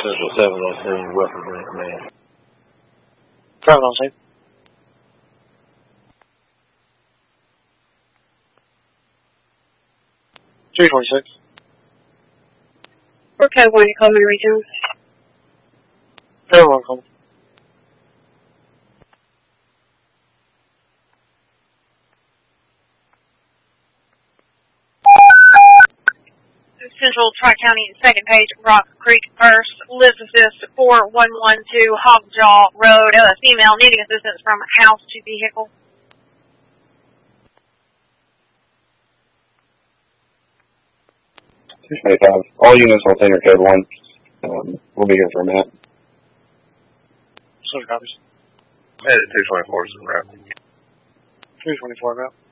Central 7 on scene, Weapons in command. Private on scene. $346. Okay, when you call me region. Everyone call me. Central Tri-County, second page, Rock Creek, first, Liz Assist 4112 Hogjaw Road, female needing assistance from house to vehicle. All units on Center Code 1. We'll be here for a minute. Soldier copies. Edit 224 is in route. 324 route.